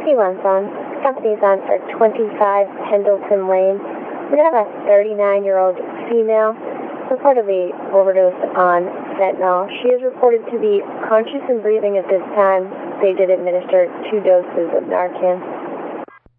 P1 company's on for 25 Pendleton Lane. We have a 39-year-old female reportedly overdosed on fentanyl. She is reported to be conscious and breathing at this time. They did administer 2 doses of Narcan.